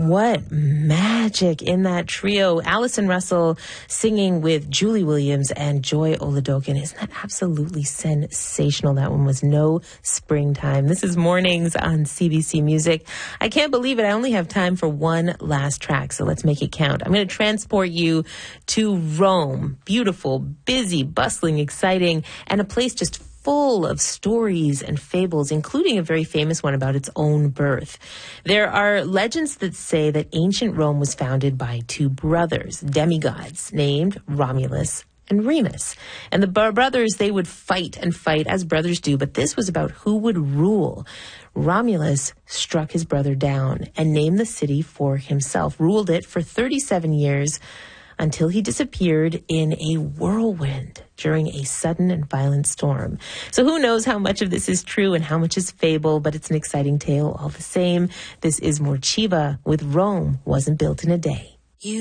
What magic in that trio. Allison Russell singing with Julie Williams and Joy Oladokin. Isn't that absolutely sensational? That one was No Springtime. This is Mornings on CBC Music. I can't believe it. I only have time for one last track, so let's make it count. I'm going to transport you to Rome. Beautiful, busy, bustling, exciting, and a place just full of stories and fables, including a very famous one about its own birth. There are legends that say that ancient Rome was founded by two brothers, demigods, named Romulus and Remus. And the brothers, they would fight and fight, as brothers do, but this was about who would rule. Romulus struck his brother down and named the city for himself, ruled it for 37 years, until he disappeared in a whirlwind during a sudden and violent storm. So who knows how much of this is true and how much is fable, but it's an exciting tale all the same. This is Morcheeva with Rome Wasn't Built in a Day.